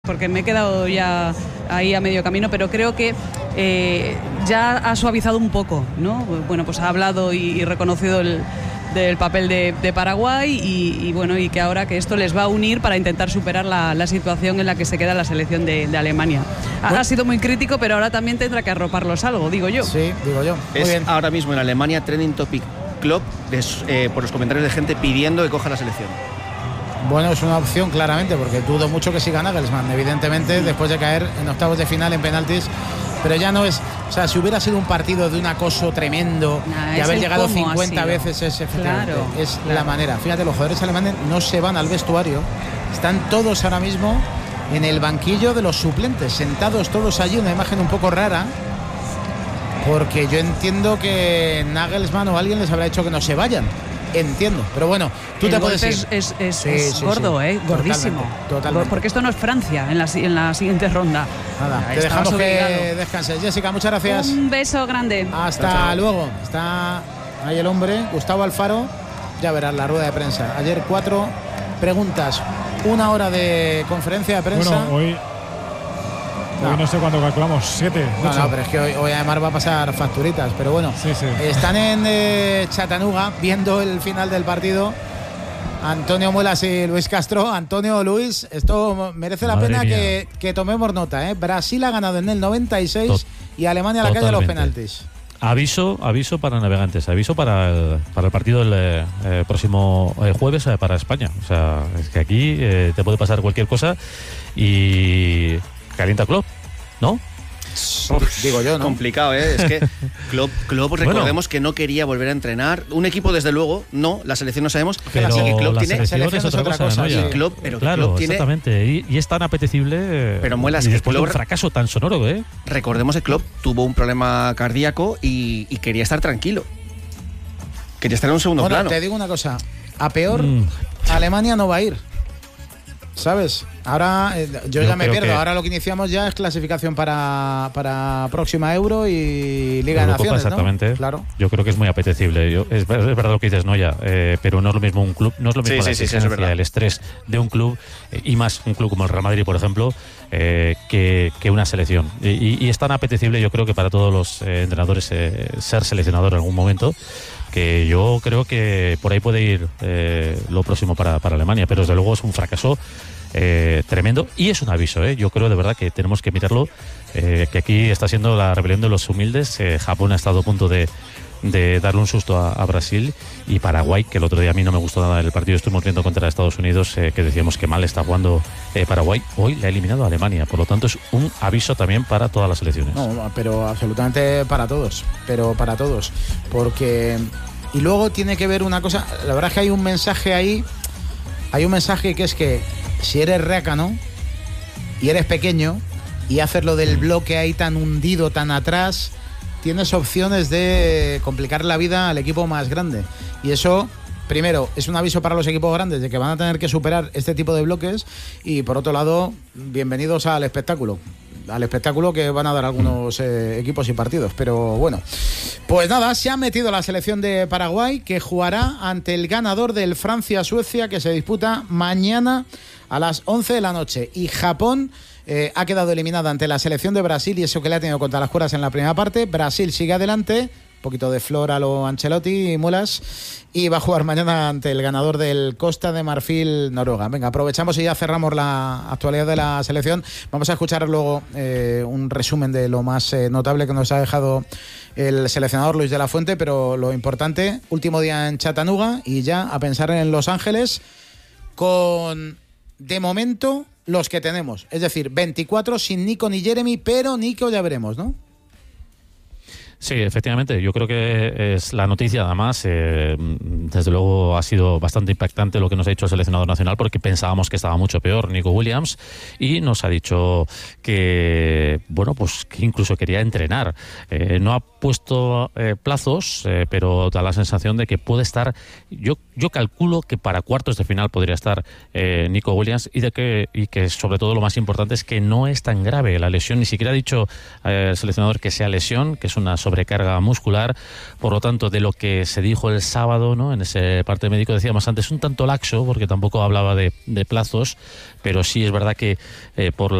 porque me he quedado ya ahí a medio camino, pero creo que ya ha suavizado un poco, ¿no? Bueno, pues ha hablado y reconocido del papel de Paraguay y bueno, y que ahora que esto les va a unir para intentar superar la situación en la que se queda la selección de Alemania. Ha sido muy crítico, pero ahora también tendrá que arroparlos algo, digo yo. Sí, digo yo. Muy bien. Ahora mismo en Alemania trending topic Klopp por los comentarios de gente pidiendo que coja la selección. Bueno, es una opción claramente, porque dudo mucho que siga Nagelsmann, evidentemente, después de caer en octavos de final en penaltis. Pero ya no es, o sea, si hubiera sido un partido de un acoso tremendo, de haber llegado 50 veces, efectivamente, claro, es la manera. Fíjate, los jugadores alemanes no se van al vestuario, están todos ahora mismo en el banquillo de los suplentes, sentados todos allí, una imagen un poco rara, porque yo entiendo que Nagelsmann o alguien les habrá dicho que no se vayan. Entiendo, pero bueno, tú te puedes ir. Es gordo, gordísimo. Totalmente. Porque esto no es Francia en la siguiente ronda. Nada, te dejamos que descanses. Jessica, muchas gracias. Un beso grande. Hasta luego. Está ahí el hombre, Gustavo Alfaro. Ya verás la rueda de prensa. Ayer 4 preguntas, 1 hora de conferencia de prensa. Bueno, hoy no sé cuánto calculamos, 7, 8. No, pero es que hoy además va a pasar facturitas. Pero bueno, sí. Están en Chattanooga viendo el final del partido. Antonio Muelas y Luis Castro. Antonio, Luis, esto merece la pena que tomemos nota. Brasil ha ganado en el 96 y Alemania la calle de los penaltis. Aviso para navegantes, aviso para el partido del próximo jueves para España. O sea, es que aquí te puede pasar cualquier cosa y calienta Klopp, ¿no? Digo yo, ¿no? Complicado, ¿eh? Es que Klopp recordemos que no quería volver a entrenar. Un equipo, desde luego, no. La selección no sabemos. Pero así que Klopp la tiene selección es otra cosa, ¿no? Sí, Klopp, pero claro, Klopp tiene... exactamente. Y es tan apetecible. Pero Muelas, y que después Klopp... de un fracaso tan sonoro, ¿eh? Recordemos que Klopp tuvo un problema cardíaco y quería estar tranquilo. Quería estar en un segundo plano. Te digo una cosa. A peor, Alemania no va a ir. ¿Sabes? Ahora yo ya me pierdo. Ahora lo que iniciamos ya es clasificación para próxima Euro y Liga de Naciones, exactamente, ¿no? Claro. Yo creo que es muy apetecible. Es verdad lo que dices, Noya, pero no es lo mismo un club, no es lo mismo la exigencia, el estrés de un club y más un club como el Real Madrid, por ejemplo, que una selección. Y es tan apetecible, yo creo que para todos los entrenadores ser seleccionador en algún momento, que yo creo que por ahí puede ir lo próximo para Alemania, pero desde luego es un fracaso tremendo y es un aviso, yo creo de verdad que tenemos que mirarlo, que aquí está siendo la rebelión de los humildes. Japón ha estado a punto de darle un susto a Brasil, y Paraguay, que el otro día a mí no me gustó nada el partido, estuvimos viendo contra Estados Unidos, que decíamos que mal está jugando Paraguay, hoy le ha eliminado a Alemania, por lo tanto es un aviso también para todas las selecciones. No, pero absolutamente para todos, porque... Y luego tiene que ver una cosa, la verdad es que hay un mensaje ahí, que es que si eres rácano y eres pequeño y haces lo del bloque ahí tan hundido, tan atrás, tienes opciones de complicar la vida al equipo más grande. Y eso, primero, es un aviso para los equipos grandes de que van a tener que superar este tipo de bloques, y por otro lado, bienvenidos al espectáculo que van a dar algunos equipos y partidos. Pero bueno, pues nada, se ha metido la selección de Paraguay, que jugará ante el ganador del Francia-Suecia, que se disputa mañana a las 11 de la noche. Y Japón ha quedado eliminada ante la selección de Brasil, y eso que le ha tenido contra las cuerdas en la primera parte. Brasil sigue adelante, un poquito de flor a lo Ancelotti y Muelas, y va a jugar mañana ante el ganador del Costa de Marfil, Noruega. Venga, aprovechamos y ya cerramos la actualidad de la selección. Vamos a escuchar luego un resumen de lo más notable que nos ha dejado el seleccionador Luis de la Fuente, pero lo importante, último día en Chattanooga y ya a pensar en Los Ángeles con, de momento, los que tenemos. Es decir, 24 sin Nico ni Jeremy, pero Nico ya veremos, ¿no? Sí, efectivamente, yo creo que es la noticia. Además, desde luego ha sido bastante impactante lo que nos ha dicho el seleccionador nacional, porque pensábamos que estaba mucho peor Nico Williams, y nos ha dicho que, bueno, pues que incluso quería entrenar. No ha puesto plazos, pero da la sensación de que puede estar, yo calculo que para cuartos de final podría estar Nico Williams, y que sobre todo lo más importante es que no es tan grave la lesión. Ni siquiera ha dicho el seleccionador que sea lesión, que es una sobrecarga muscular. Por lo tanto, de lo que se dijo el sábado, ¿no?, en ese parte médico, decíamos antes, un tanto laxo, porque tampoco hablaba de plazos, pero sí es verdad que por